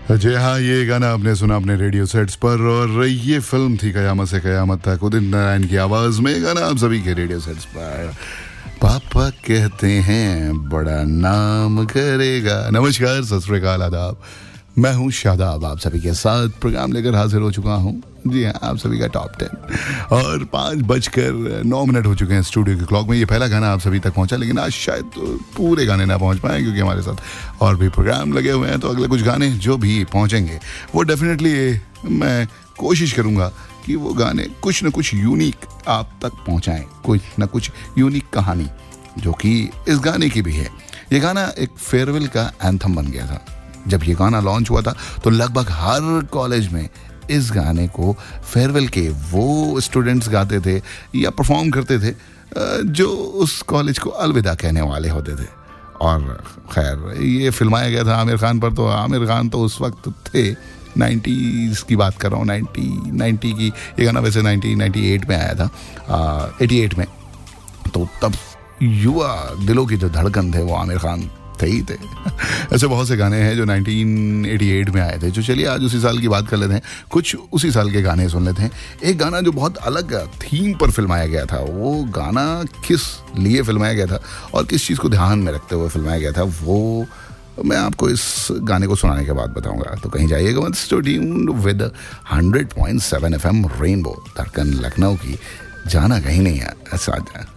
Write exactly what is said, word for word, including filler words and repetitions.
जी हाँ, ये गाना आपने सुना अपने रेडियो सेट्स पर और ये फिल्म थी कयामत से कयामत तक, उदित नारायण की आवाज़ में गाना आप सभी के रेडियो सेट्स पर। पापा कहते हैं बड़ा नाम करेगा। नमस्कार, सत श्री अकाल, आदाब। मैं हूँ शादाब, आप सभी के साथ प्रोग्राम लेकर हाजिर हो चुका हूँ। जी हाँ, आप सभी का टॉप टेन और पाँच बजकर नौ मिनट हो चुके हैं स्टूडियो के क्लॉक में। ये पहला गाना आप सभी तक पहुँचा, लेकिन आज शायद तो पूरे गाने ना पहुँच पाए क्योंकि हमारे साथ और भी प्रोग्राम लगे हुए हैं। तो अगले कुछ गाने जो भी पहुँचेंगे वो डेफिनेटली मैं कोशिश करूँगा कि वो गाने कुछ न कुछ यूनिक आप तक पहुँचाएँ, कुछ न कुछ यूनिक कहानी जो कि इस गाने की भी है। ये गाना एक फेयरवेल का एंथम बन गया था। जब ये गाना लॉन्च हुआ था तो लगभग हर कॉलेज में इस गाने को फेयरवेल के वो स्टूडेंट्स गाते थे या परफॉर्म करते थे जो उस कॉलेज को अलविदा कहने वाले होते थे। और खैर, ये फिल्माया गया था आमिर खान पर। तो आमिर खान तो उस वक्त थे, नाइन्टीज़ की बात कर रहा हूँ, नाइन्टी नाइन्टी की। ये गाना वैसे नाइन्टीन नाइन्टी एट में आया था, एटी एट में। तो तब युवा दिलों की जो धड़कन थे वो आमिर खान थे ही थे। ऐसे बहुत से गाने हैं जो नाइन्टीन एटी एट में आए थे। जो चलिए आज उसी साल की बात कर लेते हैं, कुछ उसी साल के गाने सुन लेते हैं। एक गाना जो बहुत अलग थीम पर फिल्माया गया था, वो गाना किस लिए फिल्माया गया था और किस चीज़ को ध्यान में रखते हुए फिल्माया गया था, वो मैं आपको इस गाने को सुनाने के बाद बताऊंगा। तो कहीं जाइएगा मत, stay tuned with hundred point seven F M rainbow, धड़कन लखनऊ की। जाना कहीं नहीं है, ऐसा